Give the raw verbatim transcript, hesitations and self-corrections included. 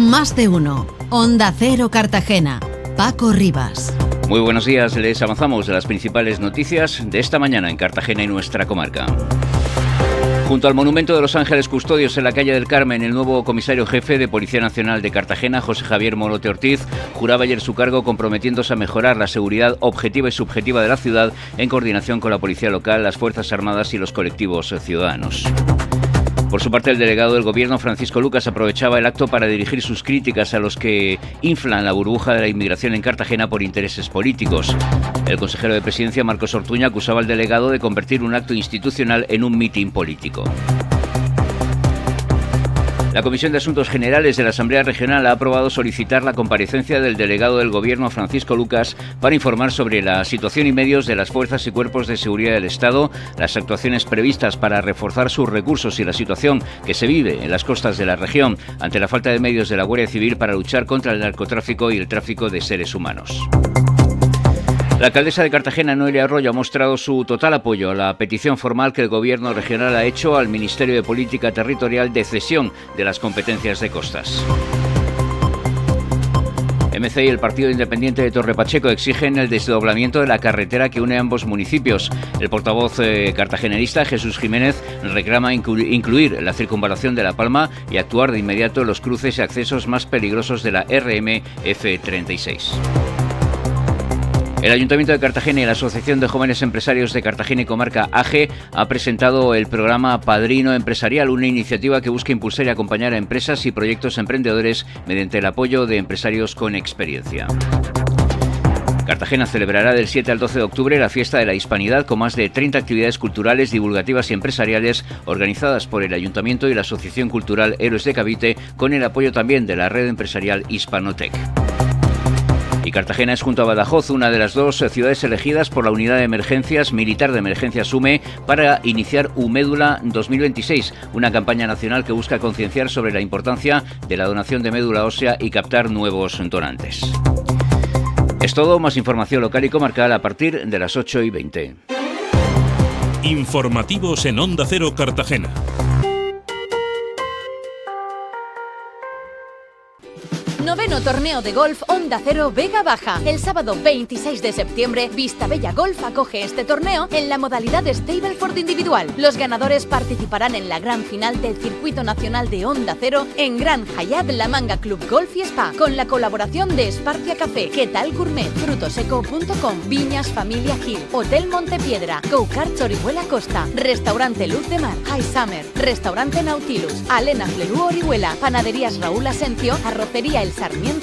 Más de uno. Onda Cero Cartagena. Paco Rivas. Muy buenos días, les avanzamos de las principales noticias de esta mañana en Cartagena y nuestra comarca. Junto al monumento de los Ángeles Custodios en la calle del Carmen, el nuevo comisario jefe de Policía Nacional de Cartagena, José Javier Morote Ortiz, juraba ayer su cargo comprometiéndose a mejorar la seguridad objetiva y subjetiva de la ciudad en coordinación con la Policía Local, las Fuerzas Armadas y los colectivos ciudadanos. Por su parte, el delegado del Gobierno, Francisco Lucas, aprovechaba el acto para dirigir sus críticas a los que inflan la burbuja de la inmigración en Cartagena por intereses políticos. El consejero de Presidencia, Marcos Ortuña, acusaba al delegado de convertir un acto institucional en un mitin político. La Comisión de Asuntos Generales de la Asamblea Regional ha aprobado solicitar la comparecencia del delegado del Gobierno, Francisco Lucas, para informar sobre la situación y medios de las fuerzas y cuerpos de seguridad del Estado, las actuaciones previstas para reforzar sus recursos y la situación que se vive en las costas de la región ante la falta de medios de la Guardia Civil para luchar contra el narcotráfico y el tráfico de seres humanos. La alcaldesa de Cartagena, Noelia Arroyo, ha mostrado su total apoyo a la petición formal que el Gobierno regional ha hecho al Ministerio de Política Territorial de cesión de las competencias de costas. M C y el Partido Independiente de Torre Pacheco exigen el desdoblamiento de la carretera que une ambos municipios. El portavoz eh, cartagenerista, Jesús Jiménez, reclama inclu- incluir la circunvalación de La Palma y actuar de inmediato en los cruces y accesos más peligrosos de la R M F treinta y seis. El Ayuntamiento de Cartagena y la Asociación de Jóvenes Empresarios de Cartagena y Comarca, A G E, ha presentado el programa Padrino Empresarial, una iniciativa que busca impulsar y acompañar a empresas y proyectos emprendedores mediante el apoyo de empresarios con experiencia. Cartagena celebrará del siete al doce de octubre la Fiesta de la Hispanidad con más de treinta actividades culturales, divulgativas y empresariales organizadas por el Ayuntamiento y la Asociación Cultural Héroes de Cavite, con el apoyo también de la red empresarial Hispanotec. Y Cartagena es, junto a Badajoz, una de las dos ciudades elegidas por la Unidad de Emergencias Militar de Emergencias U M E para iniciar U-Médula dos mil veintiséis, una campaña nacional que busca concienciar sobre la importancia de la donación de médula ósea y captar nuevos donantes. Es todo, más información local y comarcal a partir de las ocho y veinte. Informativos en Onda Cero Cartagena. Noveno torneo de golf Onda Cero Vega Baja. El sábado veintiséis de septiembre, Vistabella Golf acoge este torneo en la modalidad Stableford individual. Los ganadores participarán en la gran final del Circuito Nacional de Onda Cero en Gran Hyatt La Manga Club Golf y Spa, con la colaboración de Esparcia Café, ¿Qué tal Gourmet, frutoseco punto com, Viñas Familia Gil, Hotel Montepiedra, Go-Kart Orihuela Costa, Restaurante Luz de Mar, High Summer, Restaurante Nautilus, Alena Flerú Orihuela, Panaderías Raúl Asencio, Arrocería El Sarmiento